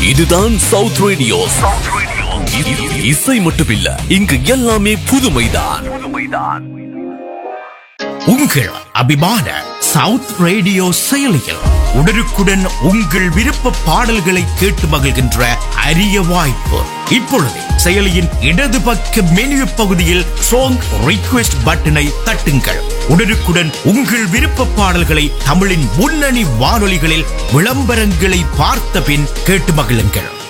இதுதான் south radio. இசை மட்டுமில்ல, இங்கு எல்லாமே புதுமைதான். உங்கள் அபிமான சவுத் ரேடியோ செயலியில் உடனுக்குடன் உங்கள் விருப்ப பாடல்களை கேட்டு மகிழ்கின்ற அரிய வாய்ப்பு. இப்பொழுது செயலியின் இடது பக்க மெனு பகுதியில் சாங் ரிக்வெஸ்ட் பட்டனை தட்டுங்கள். உடனுக்குடன் உங்கள் விருப்ப பாடல்களை தமிழின் முன்னணி வானொலிகளில் விளம்பரங்களை பார்த்த பின் கேட்டு மகிழுங்கள்.